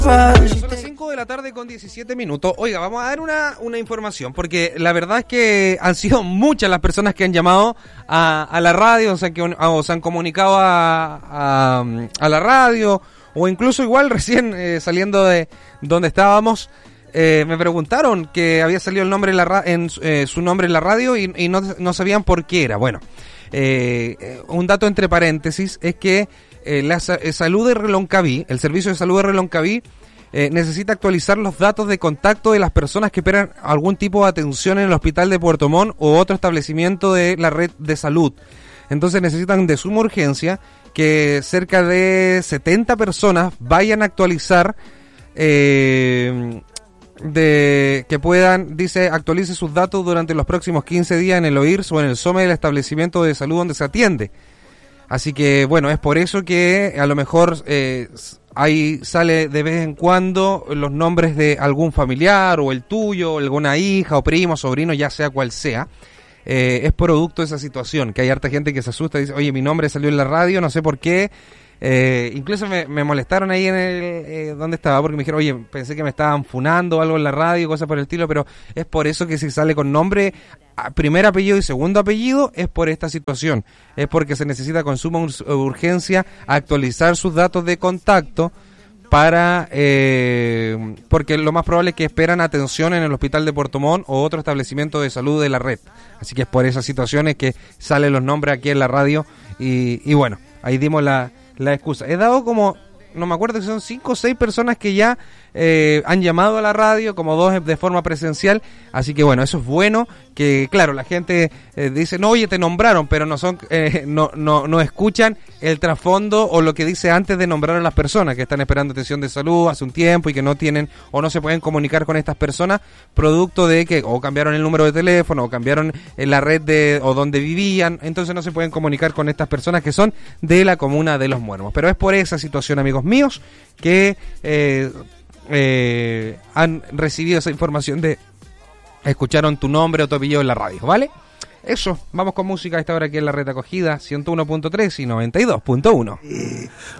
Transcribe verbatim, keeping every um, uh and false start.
Son las cinco de la tarde con diecisiete minutos. Oiga, vamos a dar una, una información, porque la verdad es que han sido muchas las personas que han llamado a, a la radio, o sea, que o se han comunicado a, a, a la radio, o incluso igual recién eh, saliendo de donde estábamos, eh, me preguntaron que había salido el nombre en, la ra- en eh, su nombre en la radio y, y no, no sabían por qué era. Bueno, eh, un dato entre paréntesis es que Eh, la eh, salud de Reloncaví, el servicio de salud de Reloncaví, eh, necesita actualizar los datos de contacto de las personas que esperan algún tipo de atención en el hospital de Puerto Montt o otro establecimiento de la red de salud. Entonces necesitan de suma urgencia que cerca de setenta personas vayan a actualizar, eh, de que puedan, dice, actualice sus datos durante los próximos quince días en el O I R S o en el SOME del establecimiento de salud donde se atiende. Así que, bueno, es por eso que a lo mejor eh, ahí sale de vez en cuando los nombres de algún familiar o el tuyo, alguna hija o primo, sobrino, ya sea cual sea. Eh, es producto de esa situación, que hay harta gente que se asusta y dice, oye, mi nombre salió en la radio, no sé por qué. Eh, incluso me, me molestaron ahí en el eh, donde estaba, porque me dijeron, oye, pensé que me estaban funando o algo en la radio, cosas por el estilo, pero es por eso que si sale con nombre, primer apellido y segundo apellido, es por esta situación, es porque se necesita con suma urgencia actualizar sus datos de contacto para, eh, porque lo más probable es que esperan atención en el hospital de Puerto Montt o otro establecimiento de salud de la red, así que es por esas situaciones que salen los nombres aquí en la radio y, y bueno, ahí dimos la la excusa. He dado como, no me acuerdo si son cinco o seis personas que ya eh, han llamado a la radio, como dos de forma presencial, así que bueno, eso es bueno, que claro, la gente eh, dice, no, oye, te nombraron, pero no son eh, no, no, no escuchan el trasfondo o lo que dice antes de nombrar a las personas que están esperando atención de salud hace un tiempo y que no tienen o no se pueden comunicar con estas personas, producto de que o cambiaron el número de teléfono o cambiaron eh, la red de o donde vivían, entonces no se pueden comunicar con estas personas que son de la comuna de Los Muermos. Pero es por esa situación, amigos míos, que eh, eh, han recibido esa información de escucharon tu nombre o tu apellido en la radio, ¿vale? Eso, vamos con música a esta hora aquí en la red acogida, ciento uno punto tres y noventa y dos punto uno.